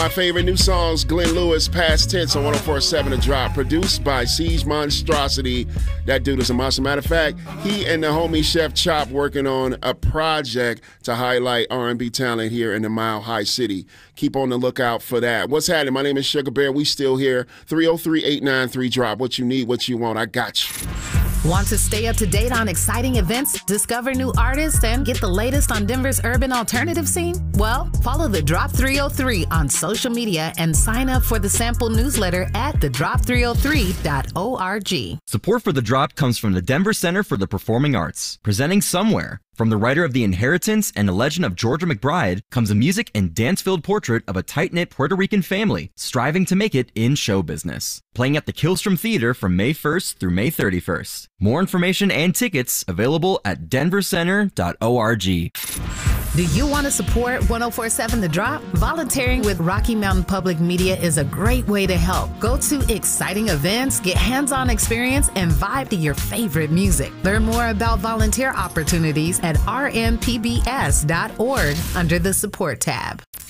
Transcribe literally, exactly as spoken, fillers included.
My favorite new songs, Glenn Lewis, Past Tense on one oh four point seven The Drop, produced by Siege Monstrosity. That dude is a monster. Matter of fact, he and the homie Chef Chop working on a project to highlight R and B talent here in the Mile High City. Keep on the lookout for that. What's happening? My name is Sugar Bear. We still here. three oh three, eight nine three, drop. What you need, what you want, I got you. Want to stay up to date on exciting events, discover new artists, and get the latest on Denver's urban alternative scene? Well, follow The Drop three oh three on social media and sign up for the sample newsletter at the drop three oh three dot org. Support for The Drop comes from the Denver Center for the Performing Arts, presenting Somewhere. From the writer of The Inheritance and The Legend of Georgia McBride comes a music and dance-filled portrait of a tight-knit Puerto Rican family striving to make it in show business. Playing at the Killstrom Theater from May first through May thirty-first. More information and tickets available at denver center dot org. Do you want to support one oh four point seven The Drop? Volunteering with Rocky Mountain Public Media is a great way to help. Go to exciting events, get hands-on experience, and vibe to your favorite music. Learn more about volunteer opportunities at r m p b s dot org under the support tab.